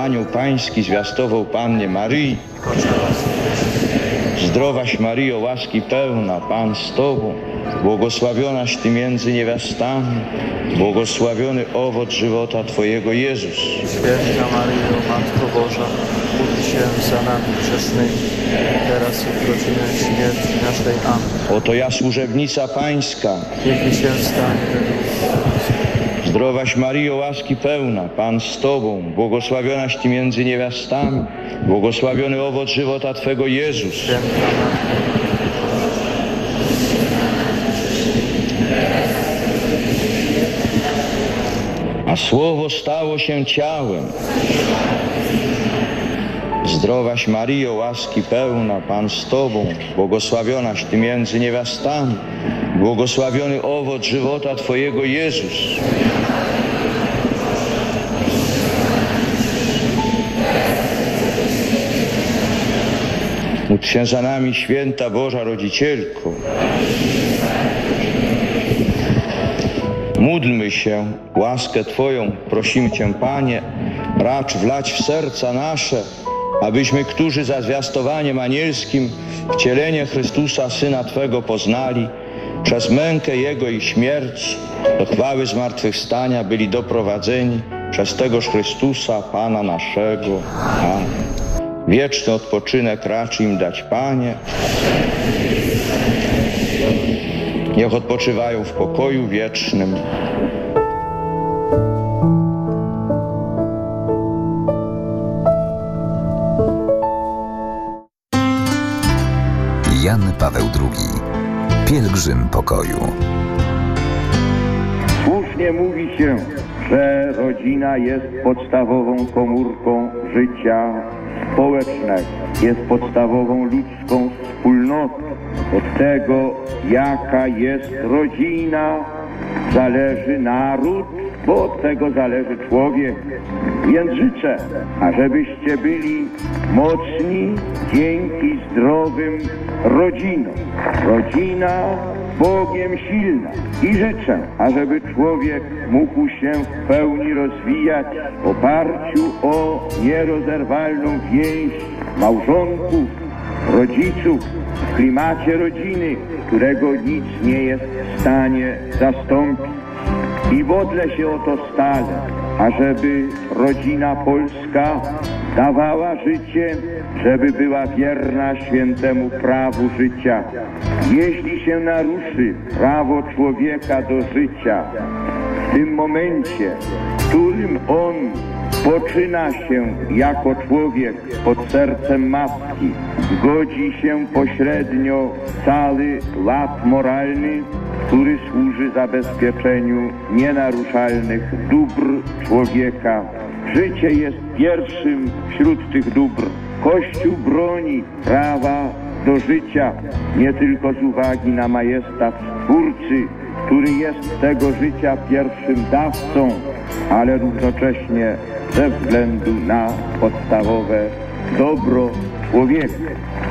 anioł pański zwiastował Pannie Maryi. Zdrowaś Maryjo, łaski pełna, Pan z Tobą, błogosławionaś Ty między niewiastami, błogosławiony owoc żywota Twojego Jezus. Święta Maryjo, Matko Boża, módl się za nami grzesznymi, teraz i w godzinę śmierci naszej. Amen. Oto ja, służebnica Pańska. Niech się stanie według. Zdrowaś Maryjo, łaski pełna, Pan z Tobą, błogosławionaś Ty między niewiastami, błogosławiony owoc żywota Twego Jezus. Święta Maryjo. A Słowo stało się ciałem. Zdrowaś Maryjo, łaski pełna, Pan z Tobą, błogosławionaś Ty między niewiastami, błogosławiony owoc żywota Twojego Jezus. Módl się za nami, święta Boża Rodzicielko. Módlmy się, łaskę Twoją prosimy Cię, Panie, racz wlać w serca nasze, abyśmy, którzy za zwiastowaniem anielskim wcielenie Chrystusa, Syna Twego, poznali, przez mękę Jego i śmierć do chwały zmartwychwstania byli doprowadzeni przez tegoż Chrystusa, Pana naszego. Amen. Wieczny odpoczynek racz im dać, Panie. Niech odpoczywają w pokoju wiecznym. Jan Paweł II. Pielgrzym pokoju. Słusznie mówi się, że rodzina jest podstawową komórką życia społecznego. Jest podstawową ludzką wspólnotą. Od tego, jaka jest rodzina, zależy naród, bo od tego zależy człowiek. Więc życzę, ażebyście byli mocni dzięki zdrowym rodzinom. Rodzina Bogiem silna. I życzę, ażeby człowiek mógł się w pełni rozwijać w oparciu o nierozerwalną więź małżonków, rodziców, w klimacie rodziny, którego nic nie jest w stanie zastąpić. I modlę się o to stale, ażeby rodzina polska dawała życie, żeby była wierna świętemu prawu życia. Jeśli się naruszy prawo człowieka do życia, w tym momencie, w którym on poczyna się jako człowiek pod sercem matki, godzi się pośrednio cały ład moralny, który służy zabezpieczeniu nienaruszalnych dóbr człowieka. Życie jest pierwszym wśród tych dóbr. Kościół broni prawa do życia nie tylko z uwagi na majestat Stwórcy, który jest tego życia pierwszym dawcą, ale równocześnie ze względu na podstawowe dobro człowieka.